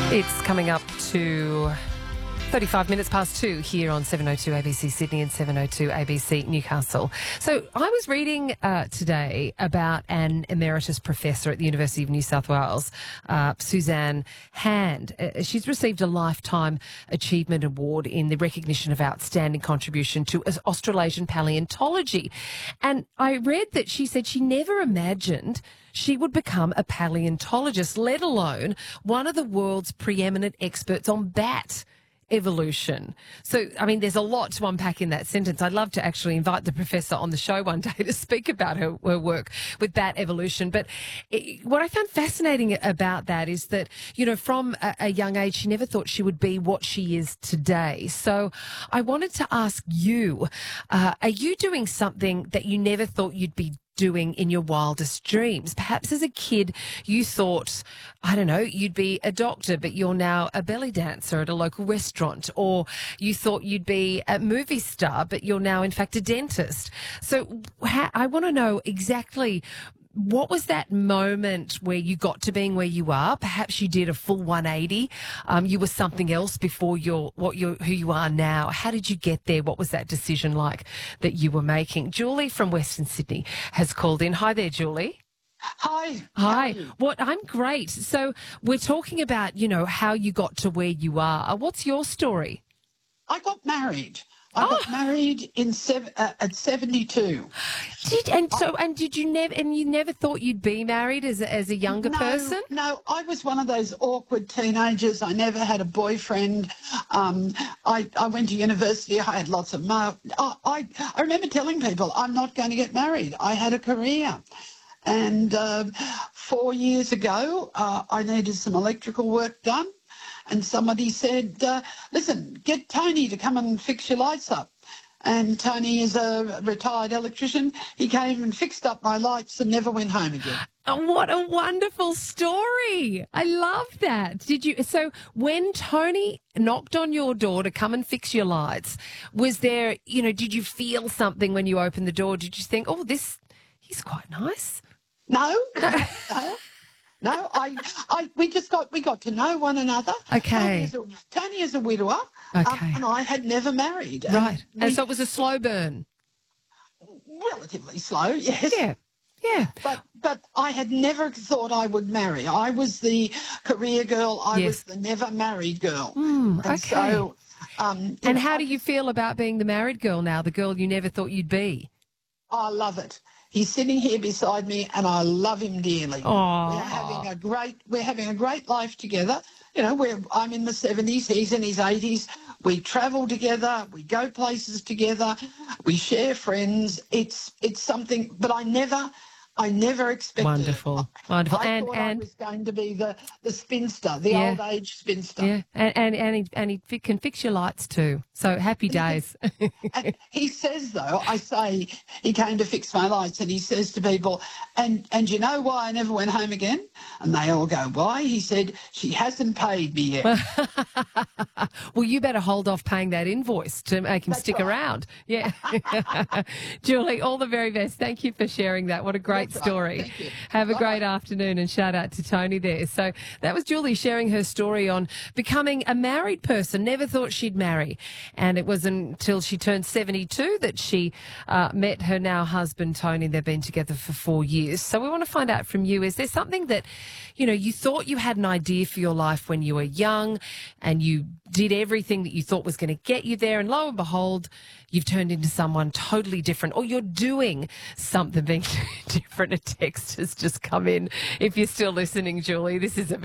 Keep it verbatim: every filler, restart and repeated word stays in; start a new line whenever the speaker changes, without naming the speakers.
It's coming up to thirty-five minutes past two here on seven oh two A B C Sydney and seven oh two A B C Newcastle. So I was reading uh, today about an emeritus professor at the University of New South Wales, uh, Suzanne Hand. Uh, she's received a Lifetime Achievement Award in the recognition of outstanding contribution to Australasian paleontology. And I read that she said she never imagined she would become a paleontologist, let alone one of the world's preeminent experts on bat evolution. So, I mean, there's a lot to unpack in that sentence. I'd love to actually invite the professor on the show one day to speak about her, her work with bat evolution. But it, what I found fascinating about that is that, you know, from a, a young age, she never thought she would be what she is today. So I wanted to ask you, uh, are you doing something that you never thought you'd be doing in your wildest dreams? Perhaps as a kid you thought, I don't know, you'd be a doctor, but you're now a belly dancer at a local restaurant, or you thought you'd be a movie star, but you're now in fact a dentist. So ha- I want to know exactly, what was that moment where you got to being where you are? Perhaps you did a full one eighty. Um, you were something else before you're what you're who you are now. How did you get there? What was that decision like that you were making? Julie from Western Sydney has called in. Hi there, Julie.
Hi.
Hi. What? I'm great. So we're talking about, you know, how you got to where you are. What's your story?
I got married. I
oh.
got married in sev- uh, at seventy-two.
Did and so and did you never and you never thought you'd be married as a, as a younger
no,
person?
No, I was one of those awkward teenagers. I never had a boyfriend. Um, I I went to university. I had lots of mo- I, I I remember telling people I'm not going to get married. I had a career. And uh, four years ago, uh, I needed some electrical work done. And somebody said, uh, listen, get Tony to come and fix your lights up. And Tony is a retired electrician. He came and fixed up my lights and never went home again.
Oh, what a wonderful story. I love that. Did you? So when Tony knocked on your door to come and fix your lights, was there, you know, did you feel something when you opened the door? Did you think, oh, this, he's quite nice?
No, no. No, I, I, we just got, we got to know one another.
Okay.
Tony is a, Tony is a widower.
Okay.
Um, and I had never married.
Right.
And,
and so it was a slow burn.
Relatively slow, yes.
Yeah. Yeah.
But, but I had never thought I would marry. I was the career girl. I
yes.
was the never married girl.
Mm,
and
okay.
So, um,
and how do you feel about being the married girl now, the girl you never thought you'd be?
I love it. He's sitting here beside me, and I love him dearly.
Aww.
We're having a great, we're having a great life together. You know, we're, I'm in my seventies, he's in his eighties. We travel together, we go places together, we share friends. It's it's something, but I never. I never expected
Wonderful,
it.
wonderful.
I
and
thought
and
I was going to be the, the spinster, the
yeah.
old age spinster.
Yeah, and and and he, and he fi- can fix your lights too. So happy days.
And he says, though, I say he came to fix my lights, and he says to people, and and you know why I never went home again? And they all go, why? He said, she hasn't paid me yet.
Well, you better hold off paying that invoice to make him
That's
stick
right.
around. Yeah. Julie, all the very best. Thank you for sharing that. What a great
That's right.
story.
Thank you.
Have a
Bye.
great afternoon, and shout out to Tony there. So that was Julie sharing her story on becoming a married person. Never thought she'd marry. And it wasn't until she turned seventy-two that she uh, met her now husband, Tony. They've been together for four years. So we want to find out from you, is there something that, you know, you thought you had an idea for your life when you were young and you did everything that you thought was going to get you there, and lo and behold, you've turned into someone totally different, or you're doing something different? A text has just come in. If you're still listening, Julie, this is a